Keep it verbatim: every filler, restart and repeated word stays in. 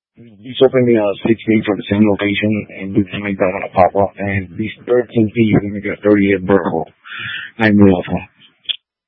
These open me uh, sixteen for the same location, and we can make that one a pop up. And these thirteen feet, you're gonna get thirty-eight vertical, nine mil.